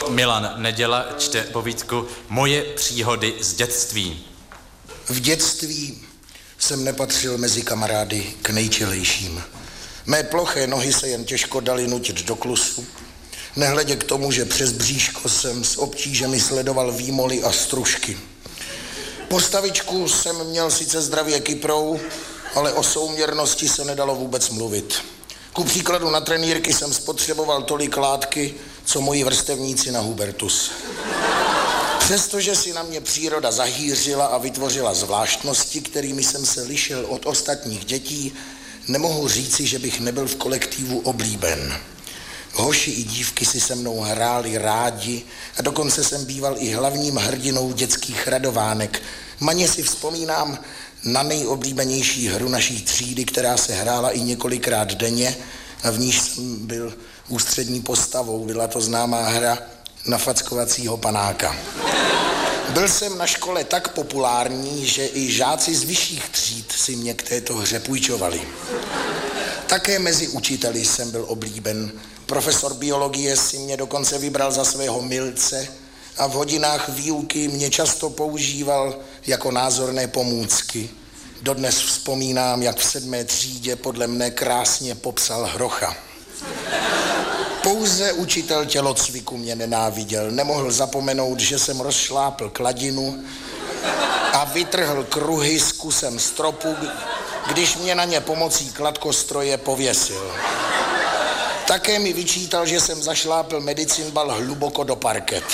Milan Neděla čte povídku Moje příhody z dětství. V dětství jsem nepatřil mezi kamarády k nejčilejším. Mé ploché nohy se jen těžko daly nutit do klusu. Nehledě k tomu, že přes bříško jsem s obtížemi sledoval výmoly a stružky. Postavičku jsem měl sice zdravě kyprou, ale o souměrnosti se nedalo vůbec mluvit. Ku příkladu na trenýrky jsem spotřeboval tolik látky, co moji vrstevníci na Hubertus. Přestože si na mě příroda zahýřila a vytvořila zvláštnosti, kterými jsem se lišil od ostatních dětí, nemohu říci, že bych nebyl v kolektivu oblíben. Hoši i dívky si se mnou hráli rádi a dokonce jsem býval i hlavním hrdinou dětských radovánek. Maně si vzpomínám na nejoblíbenější hru naší třídy, která se hrála i několikrát denně a v níž jsem byl ústřední postavou. Byla to známá hra na fackovacího panáka. Byl jsem na škole tak populární, že i žáci z vyšších tříd si mě k této hře půjčovali. Také mezi učiteli jsem byl oblíben. Profesor biologie si mě dokonce vybral za svého milce a v hodinách výuky mě často používal jako názorné pomůcky. Dodnes vzpomínám, jak v 7. třídě podle mne krásně popsal hrocha. Pouze učitel tělocviku mě nenáviděl. Nemohl zapomenout, že jsem rozšlápl kladinu a vytrhl kruhy s kusem stropu, když mě na ně pomocí kladkostroje pověsil. Také mi vyčítal, že jsem zašlápl medicinbal hluboko do parket.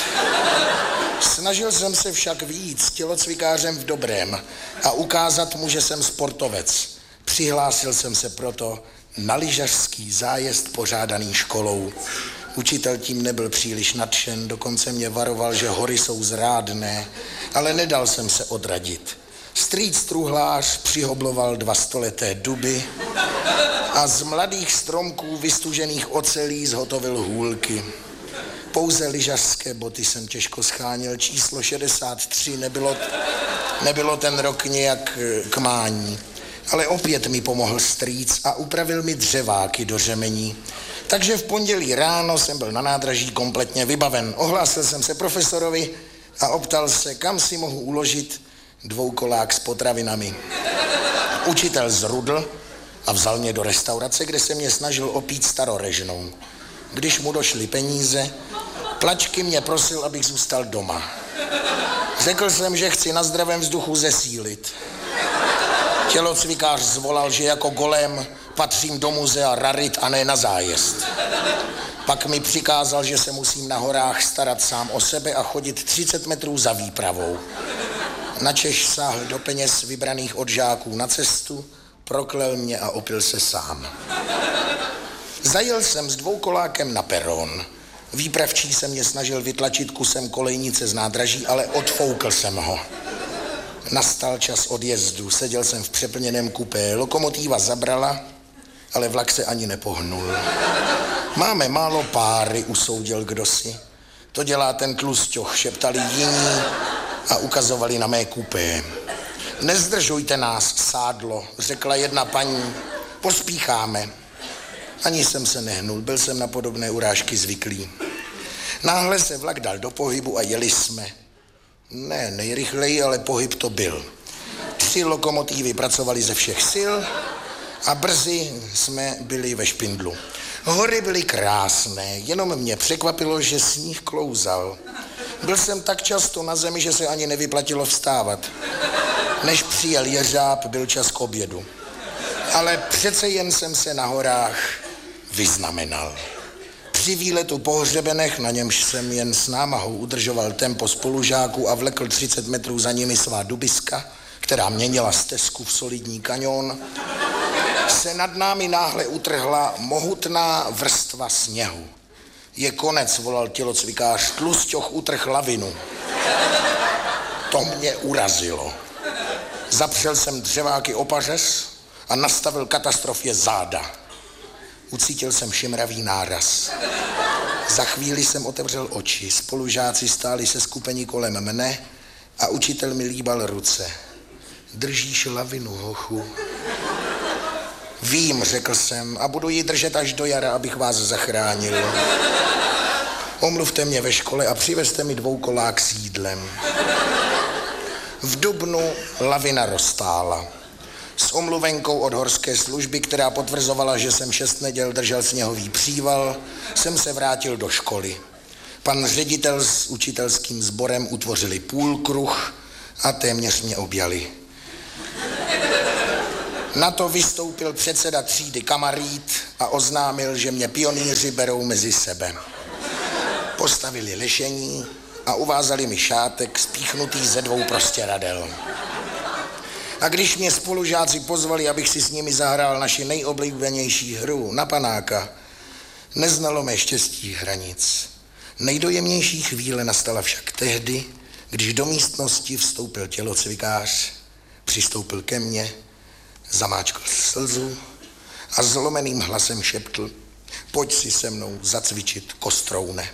Snažil jsem se však vyjít s tělocvikářem v dobrém a ukázat mu, že jsem sportovec. Přihlásil jsem se proto na lyžařský zájezd pořádaný školou. Učitel tím nebyl příliš nadšen, dokonce mě varoval, že hory jsou zrádné, ale nedal jsem se odradit. Strýc truhlář přihobloval 2 stoleté duby a z mladých stromků vystužených ocelí zhotovil hůlky. Pouze lyžařské boty jsem těžko scháněl, číslo 63 nebylo ten rok nějak k mání. Ale opět mi pomohl strýc a upravil mi dřeváky do řemení. Takže v pondělí ráno jsem byl na nádraží kompletně vybaven. Ohlásil jsem se profesorovi a optal se, kam si mohu uložit 2kolák s potravinami. Učitel zrudl a vzal mě do restaurace, kde se mě snažil opít starorežnou. Když mu došly peníze, plačky mě prosil, abych zůstal doma. Řekl jsem, že chci na zdravém vzduchu zesílit. Tělocvikář zvolal, že jako golem patřím do muzea rarit a ne na zájezd. Pak mi přikázal, že se musím na horách starat sám o sebe a chodit 30 metrů za výpravou. Načež sáhl do peněz vybraných od žáků na cestu, proklel mě a opil se sám. Zajel jsem s 2kolákem na peron. Výpravčí se mě snažil vytlačit kusem kolejnice z nádraží, ale odfoukl jsem ho. Nastal čas odjezdu, seděl jsem v přeplněném kupé. Lokomotíva zabrala, ale vlak se ani nepohnul. Máme málo páry, usoudil kdosi. To dělá ten tlusťoch, šeptali jiní a ukazovali na mé kupé. Nezdržujte nás, sádlo, řekla jedna paní. Pospícháme. Ani jsem se nehnul, byl jsem na podobné urážky zvyklý. Náhle se vlak dal do pohybu a jeli jsme. Ne nejrychleji, ale pohyb to byl. 3 lokomotivy pracovaly ze všech sil a brzy jsme byli ve špindlu. Hory byly krásné, jenom mě překvapilo, že sníh klouzal. Byl jsem tak často na zemi, že se ani nevyplatilo vstávat. Než přijel jeřáb, byl čas k obědu. Ale přece jen jsem se na horách vyznamenal. Při výletu po hřebenech, na němž jsem jen s námahou udržoval tempo spolužáků a vlekl 30 metrů za nimi svá dubiska, která měnila stezku v solidní kaňon, se nad námi náhle utrhla mohutná vrstva sněhu. Je konec, volal tělocvikář, tlusťoch utrh lavinu. To mě urazilo. Zapřel jsem dřeváky o pařez a nastavil katastrofě záda. Ucítil jsem šimravý náraz. Za chvíli jsem otevřel oči. Spolužáci stáli se skupení kolem mne a učitel mi líbal ruce. Držíš lavinu, hochu? Vím, řekl jsem, a budu ji držet až do jara, abych vás zachránil. Omluvte mě ve škole a přivezte mi dvoukolák s jídlem. V dubnu lavina roztála. S omluvenkou od horské služby, která potvrzovala, že jsem 6 neděl držel sněhový příval, jsem se vrátil do školy. Pan ředitel s učitelským sborem utvořili půlkruh a téměř mě objali. Na to vystoupil předseda třídy Kamarít a oznámil, že mě pionýři berou mezi sebe. Postavili lešení a uvázali mi šátek spíchnutý ze 2 prostěradel. A když mě spolužáci pozvali, abych si s nimi zahrál naši nejoblíbenější hru na panáka, neznalo mé štěstí hranic. Nejdojemnější chvíle nastala však tehdy, když do místnosti vstoupil tělocvikář, přistoupil ke mně, zamáčkl slzu a zlomeným hlasem šeptl: pojď si se mnou zacvičit, kostroune.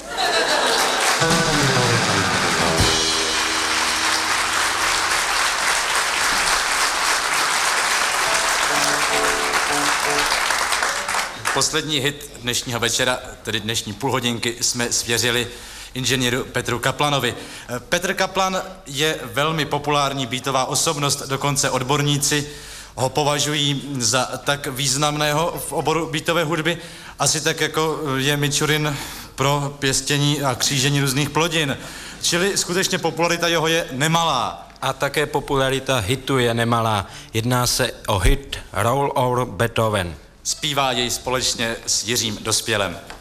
Poslední hit dnešního večera, tedy dnešní půlhodinky, jsme svěřili inženýru Petru Kaplanovi. Petr Kaplan je velmi populární beatová osobnost, dokonce odborníci ho považují za tak významného v oboru beatové hudby, asi tak jako je Mičurin pro pěstění a křížení různých plodin. Čili skutečně popularita jeho je nemalá. A také popularita hitu je nemalá. Jedná se o hit Roll Over Beethoven. Zpívá jej společně s Jiřím Dospělem.